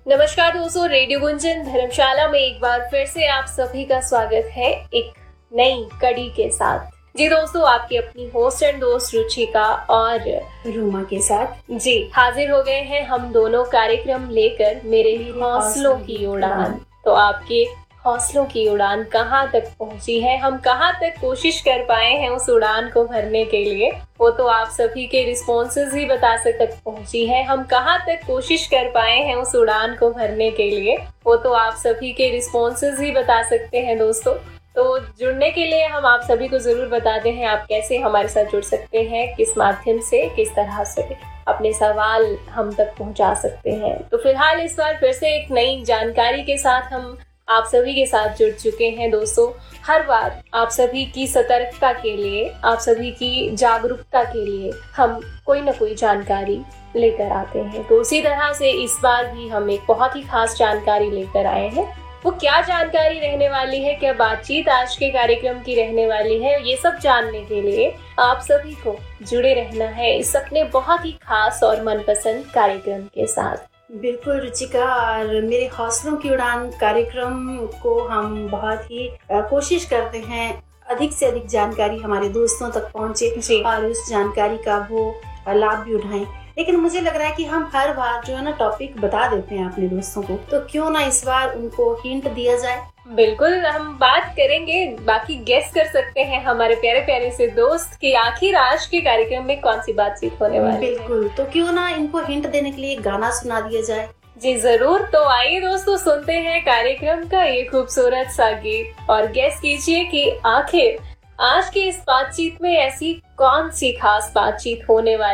नमस्कार दोस्तों, रेडियो गुंजन धर्मशाला में एक बार फिर से आप सभी का स्वागत है एक नई कड़ी के साथ। जी दोस्तों, आपकी अपनी होस्ट एंड दोस्त रुचिका और रूमा के साथ जी हाजिर हो गए हैं हम दोनों कार्यक्रम लेकर मेरे हौसलों की उड़ान। तो आपके हौसलों की उड़ान कहाँ तक पहुँची है, हम कहाँ तक कोशिश कर पाए हैं उस उड़ान को भरने के लिए, वो तो आप सभी के रिस्पॉन्सेज ही बता सकते तक पहुँची है। हम कहाँ तक कोशिश कर पाए हैं उस उड़ान को भरने के लिए, वो तो आप सभी के रिस्पॉन्सेज ही बता सकते हैं दोस्तों। तो जुड़ने के लिए हम आप सभी को जरूर बताते हैं आप कैसे हमारे साथ जुड़ सकते हैं, किस माध्यम से, किस तरह से अपने सवाल हम तक पहुंचा सकते हैं। तो फिलहाल इस बार फिर से एक नई जानकारी के साथ हम आप सभी के साथ जुड़ चुके हैं दोस्तों। हर बार आप सभी की सतर्कता के लिए, आप सभी की जागरूकता के लिए हम कोई न कोई जानकारी लेकर आते हैं। तो उसी तरह से इस बार भी हम एक बहुत ही खास जानकारी लेकर आए हैं। वो क्या जानकारी रहने वाली है, क्या बातचीत आज के कार्यक्रम की रहने वाली है, ये सब जानने के लिए आप सभी को जुड़े रहना है इस अपने बहुत ही खास और मनपसंद कार्यक्रम के साथ। बिल्कुल रुचिका, और मेरे हौसलों की उड़ान कार्यक्रम को हम बहुत ही कोशिश करते हैं अधिक से अधिक जानकारी हमारे दोस्तों तक पहुंचे और उस जानकारी का वो लाभ भी उठाएं। लेकिन मुझे लग रहा है कि हम हर बार जो है ना टॉपिक बता देते हैं अपने दोस्तों को, तो क्यों ना इस बार उनको हिंट दिया जाए। बिल्कुल, हम बात करेंगे, बाकी गेस कर सकते हैं हमारे प्यारे प्यारे से दोस्त कि आखिर आज के कार्यक्रम में कौन सी बातचीत होने वाली है। बिल्कुल, तो क्यों ना इनको हिंट देने के लिए गाना सुना दिया जाए। जी जरूर। तो आइए दोस्तों, सुनते हैं कार्यक्रम का ये खूबसूरत सा गीत और गेस कीजिए कि आखिर आज की इस बातचीत में ऐसी कौन सी खास बातचीत होने वाली